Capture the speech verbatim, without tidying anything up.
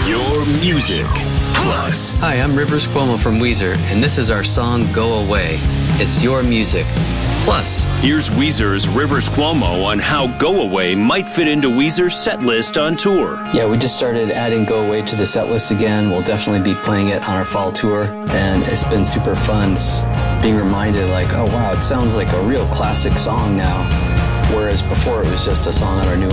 Your Music Plus. Hi, I'm Rivers Cuomo from Weezer, and this is our song Go Away. It's Your Music Plus. Here's Weezer's Rivers Cuomo on how Go Away might fit into Weezer's set list on tour. Yeah, we just started adding Go Away to the set list again. We'll definitely be playing it on our fall tour, and it's been super fun being reminded, like, oh wow, it sounds like a real classic song now, whereas before it was just a song on our new